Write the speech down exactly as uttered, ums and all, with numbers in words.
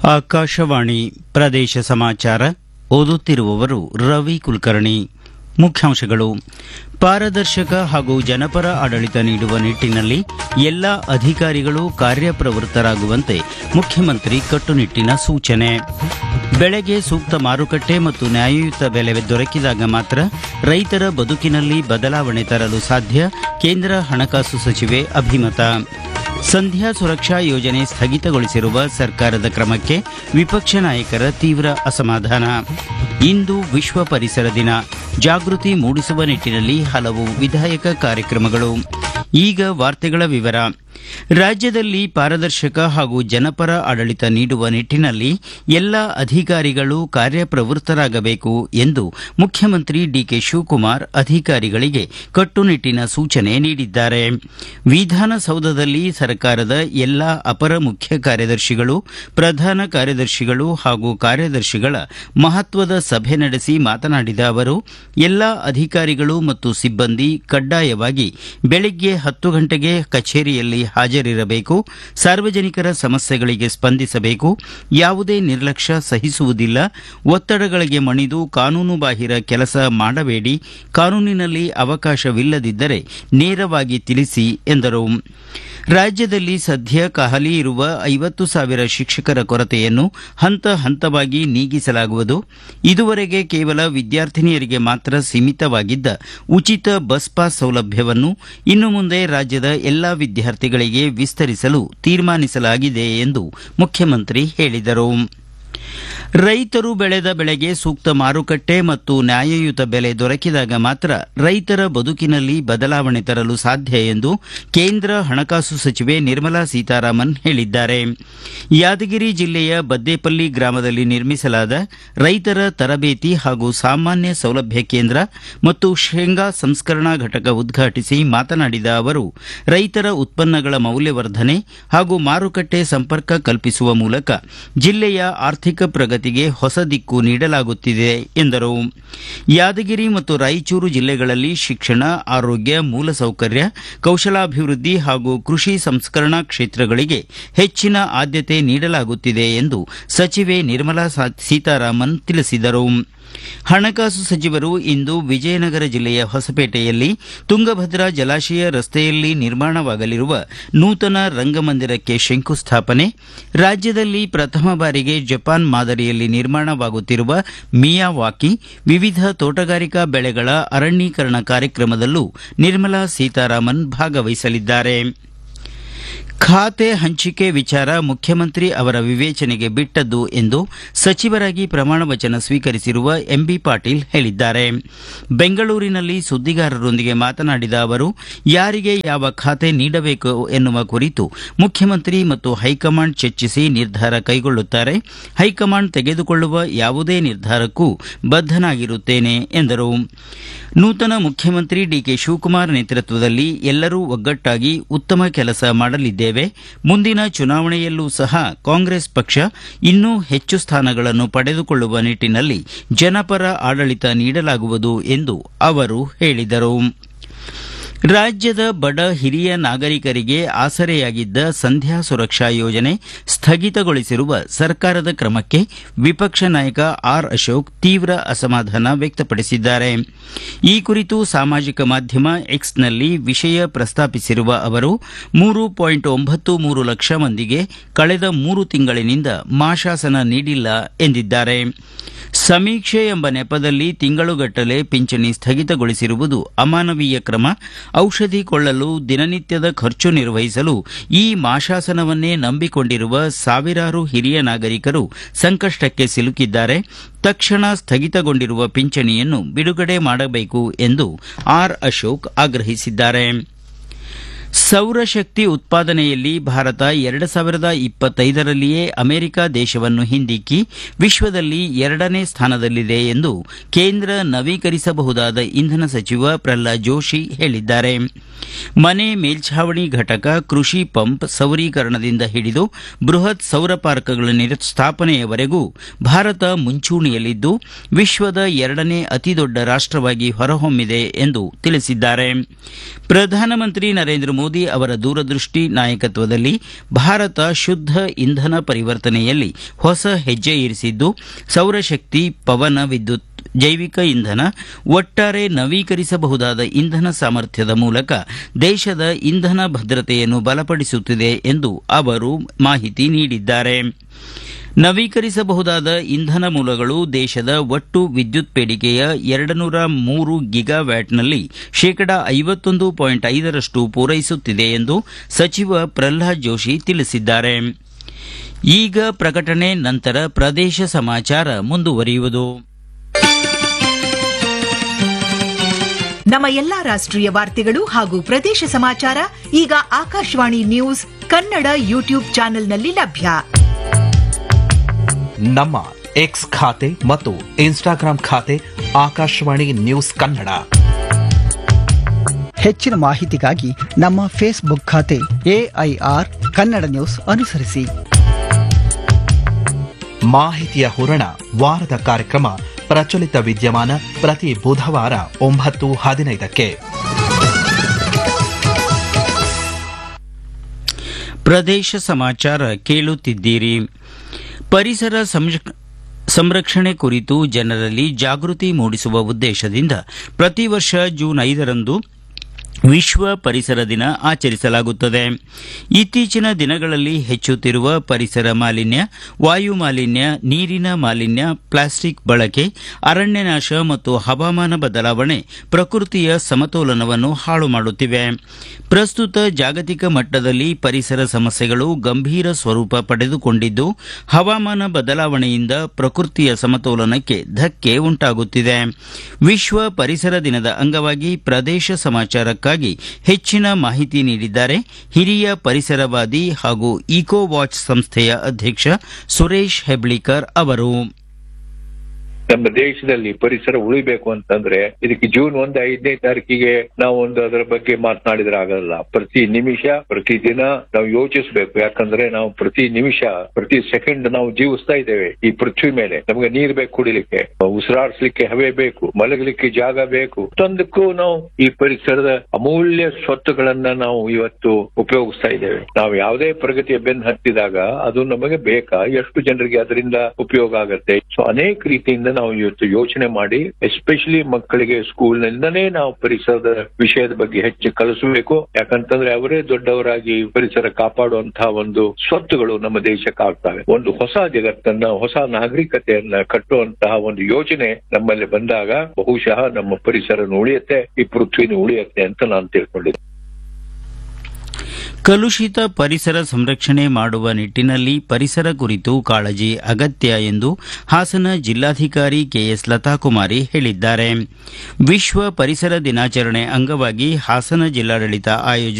ಆಕಾಶವಾಣಿ ಪ್ರದೇಶ ಸಮಾಚಾರ ಓದುತ್ತಿರುವವರು ರವಿ ಕುಲಕರ್ಣಿ. ಮುಖ್ಯಾಂಶಗಳು: ಪಾರದರ್ಶಕ ಹಾಗೂ ಜನಪರ ಆಡಳಿತ ನೀಡುವ ನಿಟ್ಟಿನಲ್ಲಿ ಎಲ್ಲ ಅಧಿಕಾರಿಗಳು ಕಾರ್ಯಪ್ರವೃತ್ತರಾಗುವಂತೆ ಮುಖ್ಯಮಂತ್ರಿ ಕಟ್ಟುನಿಟ್ಟಿನ ಸೂಚನೆ. ಬೆಳೆಗೆ ಸೂಕ್ತ ಮಾರುಕಟ್ಟೆ ಮತ್ತು ನ್ಯಾಯಯುತ ಬೆಲೆ ದೊರಕಿದಾಗ ಮಾತ್ರ ರೈತರ ಬದುಕಿನಲ್ಲಿ ಬದಲಾವಣೆ ತರಲು ಸಾಧ್ಯ. ಕೇಂದ್ರ ಹಣಕಾಸು ಸಚಿವೆ ಅಭಿಮತ. ಸಂಧ್ಯಾ ಸುರಕ್ಷಾ ಯೋಜನೆ ಸ್ಥಗಿತಗೊಳಿಸಿರುವ ಸರ್ಕಾರದ ಕ್ರಮಕ್ಕೆ ವಿಪಕ್ಷ ನಾಯಕರ ತೀವ್ರ ಅಸಮಾಧಾನ. ಇಂದು ವಿಶ್ವ ಪರಿಸರ ದಿನ. ಜಾಗೃತಿ ಮೂಡಿಸುವ ನಿಟ್ಟಿನಲ್ಲಿ ಹಲವು ವಿಧಾಯಕ ಕಾರ್ಯಕ್ರಮಗಳು. ಈಗ ವಾರ್ತೆಗಳ ವಿವರ. ರಾಜ್ಯದಲ್ಲಿ ಪಾರದರ್ಶಕ ಹಾಗೂ ಜನಪರ ಆಡಳಿತ ನೀಡುವ ನಿಟ್ಟಿನಲ್ಲಿ ಎಲ್ಲ ಅಧಿಕಾರಿಗಳು ಕಾರ್ಯಪ್ರವೃತ್ತರಾಗಬೇಕು ಎಂದು ಮುಖ್ಯಮಂತ್ರಿ ಡಿಕೆ ಶಿವಕುಮಾರ್ ಅಧಿಕಾರಿಗಳಿಗೆ ಕಟ್ಟುನಿಟ್ಟಿನ ಸೂಚನೆ ನೀಡಿದ್ದಾರೆ. ವಿಧಾನಸೌಧದಲ್ಲಿ ಸರ್ಕಾರದ ಎಲ್ಲ ಅಪರ ಮುಖ್ಯ ಕಾರ್ಯದರ್ಶಿಗಳು, ಪ್ರಧಾನ ಕಾರ್ಯದರ್ಶಿಗಳು ಹಾಗೂ ಕಾರ್ಯದರ್ಶಿಗಳ ಮಹತ್ವದ ಸಭೆ ನಡೆಸಿ ಮಾತನಾಡಿದ ಅವರು, ಎಲ್ಲ ಅಧಿಕಾರಿಗಳು ಮತ್ತು ಸಿಬ್ಬಂದಿ ಕಡ್ಡಾಯವಾಗಿ ಬೆಳಗ್ಗೆ ಹತ್ತು ಗಂಟೆಗೆ ಕಚೇರಿಯಲ್ಲಿ ಹಾಜರಿರಬೇಕು. ಸಾರ್ವಜನಿಕರ ಸಮಸ್ಯೆಗಳಿಗೆ ಸ್ಪಂದಿಸಬೇಕು. ಯಾವುದೇ ನಿರ್ಲಕ್ಷ್ಯ ಸಹಿಸುವುದಿಲ್ಲ. ಒತ್ತಡಗಳಿಗೆ ಮಣಿದು ಕಾನೂನುಬಾಹಿರ ಕೆಲಸ ಮಾಡಬೇಡಿ. ಕಾನೂನಿನಲ್ಲಿ ಅವಕಾಶವಿಲ್ಲದಿದ್ದರೆ ನೇರವಾಗಿ ತಿಳಿಸಿ ಎಂದರು. ರಾಜ್ಯದಲ್ಲಿ ಸದ್ಯ ಖಾಲಿ ಇರುವ ಐವತ್ತು ಸಾವಿರ ಶಿಕ್ಷಕರ ಕೊರತೆಯನ್ನು ಹಂತ ಹಂತವಾಗಿ ನೀಗಿಸಲಾಗುವುದು. ಇದುವರೆಗೆ ಕೇವಲ ವಿದ್ಯಾರ್ಥಿನಿಯರಿಗೆ ಮಾತ್ರ ಸೀಮಿತವಾಗಿದ್ದ ಉಚಿತ ಬಸ್ ಪಾಸ್ ಸೌಲಭ್ಯವನ್ನು ಇನ್ನು ಮುಂದೆ ರಾಜ್ಯದ ಎಲ್ಲಾ ವಿದ್ಯಾರ್ಥಿಗಳಿಗೆ ವಿಸ್ತರಿಸಲು ತೀರ್ಮಾನಿಸಲಾಗಿದೆ ಎಂದು ಮುಖ್ಯಮಂತ್ರಿ ಹೇಳಿದರು. ರೈತರು ಬೆಳೆದ ಬೆಳೆಗೆ ಸೂಕ್ತ ಮಾರುಕಟ್ಟೆ ಮತ್ತು ನ್ಯಾಯಯುತ ಬೆಲೆ ದೊರಕಿದಾಗ ಮಾತ್ರ ರೈತರ ಬದುಕಿನಲ್ಲಿ ಬದಲಾವಣೆ ತರಲು ಸಾಧ್ಯ ಎಂದು ಕೇಂದ್ರ ಹಣಕಾಸು ಸಚಿವೆ ನಿರ್ಮಲಾ ಸೀತಾರಾಮನ್ ಹೇಳಿದ್ದಾರೆ. ಯಾದಗಿರಿ ಜಿಲ್ಲೆಯ ಬದ್ದೇಪಲ್ಲಿ ಗ್ರಾಮದಲ್ಲಿ ನಿರ್ಮಿಸಲಾದ ರೈತರ ತರಬೇತಿ ಹಾಗೂ ಸಾಮಾನ್ಯ ಸೌಲಭ್ಯ ಕೇಂದ್ರ ಮತ್ತು ಶೇಂಗಾ ಸಂಸ್ಕರಣಾ ಘಟಕ ಉದ್ಘಾಟಿಸಿ ಮಾತನಾಡಿದ ಅವರು, ರೈತರ ಉತ್ಪನ್ನಗಳ ಮೌಲ್ಯವರ್ಧನೆ ಹಾಗೂ ಮಾರುಕಟ್ಟೆ ಸಂಪರ್ಕ ಕಲ್ಪಿಸುವ ಮೂಲಕ ಜಿಲ್ಲೆಯ ಆರ್ಥಿಕ ಪ್ರಗತಿಗೆ ಹೊಸ ದಿಕ್ಕು ನೀಡಲಾಗುತ್ತಿದೆ ಎಂದರು. ಯಾದಗಿರಿ ಮತ್ತು ರಾಯಚೂರು ಜಿಲ್ಲೆಗಳಲ್ಲಿ ಶಿಕ್ಷಣ, ಆರೋಗ್ಯ, ಮೂಲಸೌಕರ್ಯ, ಕೌಶಲಾಭಿವೃದ್ಧಿ ಹಾಗೂ ಕೃಷಿ ಸಂಸ್ಕರಣಾ ಕ್ಷೇತ್ರಗಳಿಗೆ ಹೆಚ್ಚಿನ ಆದ್ಯತೆ ನೀಡಲಾಗುತ್ತಿದೆ ಎಂದು ಸಚಿವೆ ನಿರ್ಮಲಾ ಸೀತಾರಾಮನ್ ತಿಳಿಸಿದರು. ಹಣಕಾಸು ಸಚಿವರು ಇಂದು ವಿಜಯನಗರ ಜಿಲ್ಲೆಯ ಹೊಸಪೇಟೆಯಲ್ಲಿ ತುಂಗಭದ್ರಾ ಜಲಾಶಯ ರಸ್ತೆಯಲ್ಲಿ ನಿರ್ಮಾಣವಾಗಲಿರುವ ನೂತನ ರಂಗಮಂದಿರಕ್ಕೆ ಶಂಕುಸ್ಥಾಪನೆ, ರಾಜ್ಯದಲ್ಲಿ ಪ್ರಥಮ ಬಾರಿಗೆ ಜಪಾನ್ ಮಾದರಿಯಲ್ಲಿ ನಿರ್ಮಾಣವಾಗುತ್ತಿರುವ ಮಿಯಾವಾಕಿ, ವಿವಿಧ ತೋಟಗಾರಿಕಾ ಬೆಳೆಗಳ ಅರಣ್ಯೀಕರಣ ಕಾರ್ಯಕ್ರಮದಲ್ಲೂ ನಿರ್ಮಲಾ ಸೀತಾರಾಮನ್ ಭಾಗವಹಿಸಲಿದ್ದಾರೆ. ಖಾತೆ ಹಂಚಿಕೆ ವಿಚಾರ ಮುಖ್ಯಮಂತ್ರಿ ಅವರ ವಿವೇಚನೆಗೆ ಬಿಟ್ಟದ್ದು ಎಂದು ಸಚಿವರಾಗಿ ಪ್ರಮಾಣ ವಚನ ಸ್ವೀಕರಿಸಿರುವ ಎಂಬಿ ಪಾಟೀಲ್ ಹೇಳಿದ್ದಾರೆ. ಬೆಂಗಳೂರಿನಲ್ಲಿ ಸುದ್ದಿಗಾರರೊಂದಿಗೆ ಮಾತನಾಡಿದ ಅವರು, ಯಾರಿಗೆ ಯಾವ ಖಾತೆ ನೀಡಬೇಕು ಎನ್ನುವ ಕುರಿತು ಮುಖ್ಯಮಂತ್ರಿ ಮತ್ತು ಹೈಕಮಾಂಡ್ ಚರ್ಚಿಸಿ ನಿರ್ಧಾರ ಕೈಗೊಳ್ಳುತ್ತಾರೆ. ಹೈಕಮಾಂಡ್ ತೆಗೆದುಕೊಳ್ಳುವ ಯಾವುದೇ ನಿರ್ಧಾರಕ್ಕೂ ಬದ್ಧನಾಗಿರುತ್ತೇನೆ ಎಂದರು. ನೂತನ ಮುಖ್ಯಮಂತ್ರಿ ಡಿಕೆ ಶಿವಕುಮಾರ್ ನೇತೃತ್ವದಲ್ಲಿ ಎಲ್ಲರೂ ಒಗ್ಗಟ್ಟಾಗಿ ಉತ್ತಮ ಕೆಲಸ ಮಾಡಲಿದ್ದೇವೆ. ಮುಂದಿನ ಚುನಾವಣೆಯಲ್ಲೂ ಸಹ ಕಾಂಗ್ರೆಸ್ ಪಕ್ಷ ಇನ್ನೂ ಹೆಚ್ಚು ಸ್ಥಾನಗಳನ್ನು ಪಡೆದುಕೊಳ್ಳುವ ನಿಟ್ಟಿನಲ್ಲಿ ಜನಪರ ಆಡಳಿತ ನೀಡಲಾಗುವುದು ಎಂದು ಅವರು ಹೇಳಿದರು. ರಾಜ್ಯದ ಬಡ ಹಿರಿಯ ನಾಗರಿಕರಿಗೆ ಆಸರೆಯಾಗಿದ್ದ ಸಂಧ್ಯಾ ಸುರಕ್ಷಾ ಯೋಜನೆ ಸ್ಥಗಿತಗೊಳಿಸಿರುವ ಸರ್ಕಾರದ ಕ್ರಮಕ್ಕೆ ವಿಪಕ್ಷ ನಾಯಕ ಆರ್ ಅಶೋಕ್ ತೀವ್ರ ಅಸಮಾಧಾನ ವ್ಯಕ್ತಪಡಿಸಿದ್ದಾರೆ. ಈ ಕುರಿತು ಸಾಮಾಜಿಕ ಮಾಧ್ಯಮ ಎಕ್ಸ್ನಲ್ಲಿ ವಿಷಯ ಪ್ರಸ್ತಾಪಿಸಿರುವ ಅವರು, ಮೂರು ಪಾಯಿಂಟ್ ಒಂಬತ್ತು ಮೂರು ಲಕ್ಷ ಮಂದಿಗೆ ಕಳೆದ ಮೂರು ತಿಂಗಳಿನಿಂದ ಮಾಶಾಸನ ನೀಡಿಲ್ಲ ಎಂದಿದ್ದಾರೆ. ಸಮೀಕ್ಷೆ ಎಂಬ ನೆಪದಲ್ಲಿ ತಿಂಗಳುಗಟ್ಟಲೆ ಪಿಂಚಣಿ ಸ್ಥಗಿತಗೊಳಿಸಿರುವುದು ಅಮಾನವೀಯ ಕ್ರಮ. ಔಷಧಿ ಕೊಳ್ಳಲು, ದಿನನಿತ್ಯದ ಖರ್ಚು ನಿರ್ವಹಿಸಲು ಈ ಮಾಶಾಸನವನ್ನೇ ನಂಬಿಕೊಂಡಿರುವ ಸಾವಿರಾರು ಹಿರಿಯ ನಾಗರಿಕರು ಸಂಕಷ್ಟಕ್ಕೆ ಸಿಲುಕಿದ್ದಾರೆ. ತಕ್ಷಣ ಸ್ಥಗಿತಗೊಂಡಿರುವ ಪಿಂಚಣಿಯನ್ನು ಬಿಡುಗಡೆ ಮಾಡಬೇಕು ಎಂದು ಆರ್ ಅಶೋಕ್ ಆಗ್ರಹಿಸಿದ್ದಾರೆ. ಸೌರಶಕ್ತಿ ಉತ್ಪಾದನೆಯಲ್ಲಿ ಭಾರತ ಎರಡು ಸಾವಿರದ ಇಪ್ಪತ್ತೈದರಲ್ಲಿಯೇ ಅಮೆರಿಕ ದೇಶವನ್ನು ಹಿಂದಿಕ್ಕಿ ವಿಶ್ವದಲ್ಲಿ ಎರಡನೇ ಸ್ಥಾನದಲ್ಲಿದೆ ಎಂದು ಕೇಂದ್ರ ನವೀಕರಿಸಬಹುದಾದ ಇಂಧನ ಸಚಿವ ಪ್ರಹ್ಲಾದ್ ಜೋಶಿ ಹೇಳಿದ್ದಾರೆ. ಮನೆ ಮೇಲ್ಛಾವಣಿ ಘಟಕ, ಕೃಷಿ ಪಂಪ್ ಸೌರೀಕರಣದಿಂದ ಹಿಡಿದು ಬೃಹತ್ ಸೌರ ಪಾರ್ಕ್ಗಳ ಸ್ಥಾಪನೆಯವರೆಗೂ ಭಾರತ ಮುಂಚೂಣಿಯಲ್ಲಿದ್ದು ವಿಶ್ವದ ಎರಡನೇ ಅತಿದೊಡ್ಡ ರಾಷ್ಟವಾಗಿ ಹೊರಹೊಮ್ಮಿದೆ ಎಂದು ತಿಳಿಸಿದ್ದಾರೆ. ಪ್ರಧಾನಮಂತ್ರಿ ನರೇಂದ್ರ ಮೋದಿ ಅವರ ದೂರದೃಷ್ಟಿ ನಾಯಕತ್ವದಲ್ಲಿ ಭಾರತ ಶುದ್ಧ ಇಂಧನ ಪರಿವರ್ತನೆಯಲ್ಲಿ ಹೊಸ ಹೆಜ್ಜೆ ಇರಿಸಿದ್ದು ಸೌರಶಕ್ತಿ, ಪವನ ವಿದ್ಯುತ್, ಜೈವಿಕ ಇಂಧನ, ಒಟ್ಟಾರೆ ನವೀಕರಿಸಬಹುದಾದ ಇಂಧನ ಸಾಮರ್ಥ್ಯದ ಮೂಲಕ ದೇಶದ ಇಂಧನ ಭದ್ರತೆಯನ್ನು ಬಲಪಡಿಸುತ್ತಿದೆ ಎಂದು ಅವರು ಮಾಹಿತಿ ನೀಡಿದ್ದಾರೆ. ನವೀಕರಿಸಬಹುದಾದ ಇಂಧನ ಮೂಲಗಳು ದೇಶದ ಒಟ್ಟು ವಿದ್ಯುತ್ ಬೇಡಿಕೆಯ ಎರಡು ನೂರ ಮೂರು ಗಿಗಾವ್ಯಾಟ್ನಲ್ಲಿ ಶೇಕಡಾ ಐವತ್ತೊಂದು ಪಾಯಿಂಟ್ ಐದರಷ್ಟು ಪೂರೈಸುತ್ತಿದೆ ಎಂದು ಸಚಿವ ಪ್ರಹ್ಲಾದ್ ಜೋಶಿ ತಿಳಿಸಿದ್ದಾರೆ. ಈಗ ಪ್ರಕಟಣೆ ನಂತರ ಪ್ರದೇಶ ಸಮಾಚಾರ ಮುಂದುವರಿಯುವುದು. ನಮ್ಮ ಎಲ್ಲಾ ರಾಷ್ಟ್ರೀಯ ವಾರ್ತೆಗಳು ಹಾಗೂ ಪ್ರದೇಶ ಸಮಾಚಾರ ಈಗ ಆಕಾಶವಾಣಿ ನ್ಯೂಸ್ ಕನ್ನಡ ಯೂಟ್ಯೂಬ್ ಚಾನೆಲ್ನಲ್ಲಿ ಲಭ್ಯ. ನಮ್ಮ ಎಕ್ಸ್ ಖಾತೆ ಮತ್ತು ಇನ್ಸ್ಟಾಗ್ರಾಂ ಖಾತೆ ಆಕಾಶವಾಣಿ ನ್ಯೂಸ್ ಕನ್ನಡ. ಹೆಚ್ಚಿನ ಮಾಹಿತಿಗಾಗಿ ನಮ್ಮ ಫೇಸ್ಬುಕ್ ಖಾತೆ ಎಐಆರ್ ಕನ್ನಡ ನ್ಯೂಸ್ ಅನುಸರಿಸಿ. ಮಾಹಿತಿಯ ಹೂರಣ ವಾರದ ಕಾರ್ಯಕ್ರಮ ಪ್ರಚಲಿತ ವಿದ್ಯಮಾನ ಪ್ರತಿ ಬುಧವಾರ ಒಂಬತ್ತು ಹದಿನೈದಕ್ಕೆ. ಪ್ರದೇಶ ಸಮಾಚಾರ ಕೇಳುತ್ತಿದ್ದೀರಿ. ಪರಿಸರ ಸಂರಕ್ಷಣೆ ಕುರಿತು ಜನರಲ್ಲಿ ಜಾಗೃತಿ ಮೂಡಿಸುವ ಉದ್ದೇಶದಿಂದ ಪ್ರತಿ ವರ್ಷ ಜೂನ್ ಐದರಂದು ವಿಶ್ವ ಪರಿಸರ ದಿನ ಆಚರಿಸಲಾಗುತ್ತದೆ. ಇತ್ತೀಚಿನ ದಿನಗಳಲ್ಲಿ ಹೆಚ್ಚುತ್ತಿರುವ ಪರಿಸರ ಮಾಲಿನ್ಯ, ವಾಯು ಮಾಲಿನ್ಯ, ನೀರಿನ ಮಾಲಿನ್ಯ, ಪ್ಲಾಸ್ಟಿಕ್ ಬಳಕೆ, ಅರಣ್ಯನಾಶ ಮತ್ತು ಹವಾಮಾನ ಬದಲಾವಣೆ ಪ್ರಕೃತಿಯ ಸಮತೋಲನವನ್ನು ಹಾಳು ಮಾಡುತ್ತಿವೆ. ಪ್ರಸ್ತುತ ಜಾಗತಿಕ ಮಟ್ಟದಲ್ಲಿ ಪರಿಸರ ಸಮಸ್ಯೆಗಳು ಗಂಭೀರ ಸ್ವರೂಪ ಪಡೆದುಕೊಂಡಿದ್ದು, ಹವಾಮಾನ ಬದಲಾವಣೆಯಿಂದ ಪ್ರಕೃತಿಯ ಸಮತೋಲನಕ್ಕೆ ಧಕ್ಕೆ ಉಂಟಾಗುತ್ತಿದೆ. ವಿಶ್ವ ಪರಿಸರ ದಿನದ ಅಂಗವಾಗಿ ಪ್ರದೇಶ ಸಮಾಚಾರಕ್ಕಾಗಿ ಹೆಚ್ಚಿನ ಮಾಹಿತಿ ನೀಡಿದ್ದಾರೆ ಹಿರಿಯ ಪರಿಸರವಾದಿ ಹಾಗೂ ಇಕೋ ವಾಚ್ ಸಂಸ್ಥೆಯ ಅಧ್ಯಕ್ಷ ಸುರೇಶ್ ಹೆಬ್ಳಿಕರ್ ಅವರು. ನಮ್ಮ ದೇಶದಲ್ಲಿ ಪರಿಸರ ಉಳಿಬೇಕು ಅಂತಂದ್ರೆ ಇದಕ್ಕೆ ಜೂನ್ ಒಂದು ಐದನೇ ತಾರೀಕಿಗೆ ನಾವು ಒಂದು ಅದರ ಬಗ್ಗೆ ಮಾತನಾಡಿದ್ರೆ ಆಗಲ್ಲ. ಪ್ರತಿ ನಿಮಿಷ ಪ್ರತಿ ದಿನ ನಾವು ಯೋಚಿಸಬೇಕು. ಯಾಕಂದ್ರೆ ನಾವು ಪ್ರತಿ ನಿಮಿಷ ಪ್ರತಿ ಸೆಕೆಂಡ್ ನಾವು ಜೀವಿಸ್ತಾ ಇದ್ದೇವೆ ಈ ಪೃಥ್ವಿ ಮೇಲೆ. ನಮ್ಗೆ ನೀರ್ ಬೇಕು, ಕುಡಿಲಿಕ್ಕೆ, ಉಸಿರಾಡಿಸ್ಲಿಕ್ಕೆ ಹವೆ ಬೇಕು, ಮಲಗಲಿಕ್ಕೆ ಜಾಗ ಬೇಕು. ತಂದಕ್ಕೂ ನಾವು ಈ ಪರಿಸರದ ಅಮೂಲ್ಯ ಸ್ವತ್ತುಗಳನ್ನ ನಾವು ಇವತ್ತು ಉಪಯೋಗಿಸ್ತಾ ಇದ್ದೇವೆ. ನಾವು ಯಾವುದೇ ಪ್ರಗತಿಯ ಬೆನ್ನು ಹತ್ತಿದಾಗ ಅದು ನಮಗೆ ಬೇಕಾ, ಎಷ್ಟು ಜನರಿಗೆ ಅದರಿಂದ ಉಪಯೋಗ ಆಗತ್ತೆ. ಸೊ ಅನೇಕ ರೀತಿಯಿಂದ ನಾವು ಇವತ್ತು ಯೋಚನೆ ಮಾಡಿ ಎಸ್ಪೆಷಲಿ ಮಕ್ಕಳಿಗೆ ಸ್ಕೂಲ್ನಿಂದನೇ ನಾವು ಪರಿಸರದ ವಿಷಯದ ಬಗ್ಗೆ ಹೆಚ್ಚು ಕಲಿಸಬೇಕು. ಯಾಕಂತಂದ್ರೆ ಅವರೇ ದೊಡ್ಡವರಾಗಿ ಪರಿಸರ ಕಾಪಾಡುವಂತಹ ಒಂದು ಸ್ವತ್ತುಗಳು ನಮ್ಮ ದೇಶಕ್ಕೆ ಆಗ್ತವೆ. ಒಂದು ಹೊಸ ಜಗತ್ತನ್ನ, ಹೊಸ ನಾಗರಿಕತೆಯನ್ನ ಕಟ್ಟುವಂತಹ ಒಂದು ಯೋಚನೆ ನಮ್ಮಲ್ಲಿ ಬಂದಾಗ ಬಹುಶಃ ನಮ್ಮ ಪರಿಸರನು ಉಳಿಯುತ್ತೆ, ಈ ಪೃಥ್ವಿನೂ ಉಳಿಯುತ್ತೆ ಅಂತ ನಾನು ತಿಳ್ಕೊಂಡಿದ್ದೆ. ಕಲುಷಿತ ಪರಿಸರ ಸಂರಕ್ಷಣೆ ಮಾಡುವ ನಿಟ್ಟಿನಲ್ಲಿ ಪರಿಸರ ಕುರಿತು ಕಾಳಜಿ ಅಗತ್ಯ ಎಂದು ಹಾಸನ ಜಿಲ್ಲಾಧಿಕಾರಿ ಕೆಎಸ್ ಲತಾಕುಮಾರಿ ಹೇಳಿದ್ದಾರೆ. ವಿಶ್ವ ಪರಿಸರ ದಿನಾಚರಣೆ ಅಂಗವಾಗಿ ಹಾಸನ ಜಿಲ್ಲಾಡಳಿತ ಆಯೋಜಿಸಿದ